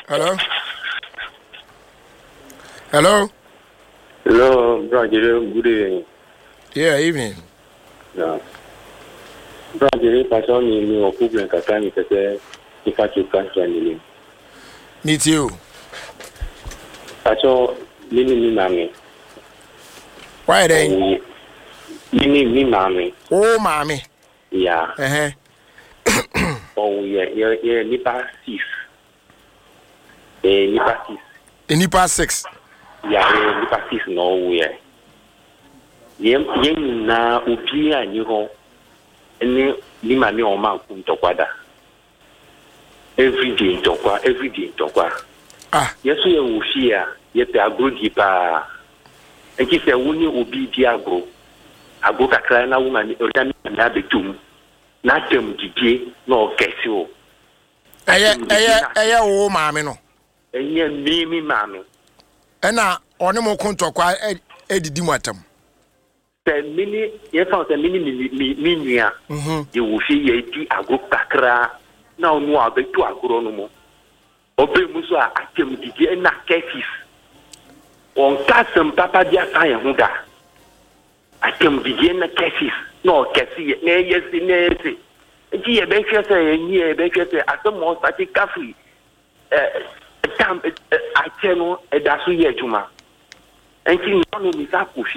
Hello. Hello. Hello, brother. Good evening. Yeah, evening. Yeah. Brother, pastor ni okugun kaka ni tete ifa to cancel ni. Me too. Pastor ni mami. Why then? Ni mami. Oh, mommy. Yeah. Oh, yeah, nipa 6. Nipa 6. Nipa 6. Yeah, nipa 6 no we. Yen na obi anyi ho. Ene ni mami o ma ku ntokwada. Every day ntokwa. Ah. Yeso ye wuhia, ye pe agrogi pa. Enki se woni obi di agro. Agro kakra na woman o dan na betum. Na tem didie na o kesi o. Eye wo maame no. Eye mi maame. Ena one mo kontokwa edidi matam. Se mini ye fa se mini nua. Ye wuhia ye di agro kakra na onu abetu agro no mo. Obe muso a atem didie na kesis. On kasem papa dia fa ye ho da. Atem didie na kesis. No kesi na yesi na yesi. Ji ye be hwe se yin ye be hwe se asemo sati kafi tam a cheno e da so ye juma. Enki no mi sa ku